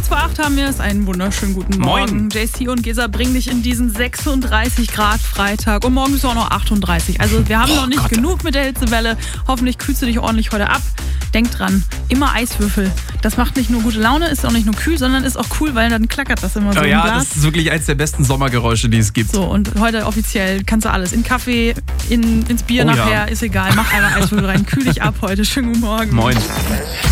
8:08 haben wir es. Einen wunderschönen guten Morgen. Moin. JC und Gesa bringen dich in diesen 36 Grad Freitag. Und morgen ist es auch noch 38. Also wir haben noch nicht genug mit der Hitzewelle. Hoffentlich kühlst du dich ordentlich heute ab. Denk dran, immer Eiswürfel. Das macht nicht nur gute Laune, ist auch nicht nur kühl, sondern ist auch cool, weil dann klackert das immer so im Ja, Glas. das ist wirklich eins der besten Sommergeräusche, die es gibt. So, und heute offiziell kannst du alles. In Kaffee, ins Bier nachher, ist egal. Mach einfach Eiswürfel rein. Kühl dich ab heute. Schönen guten Morgen. Moin.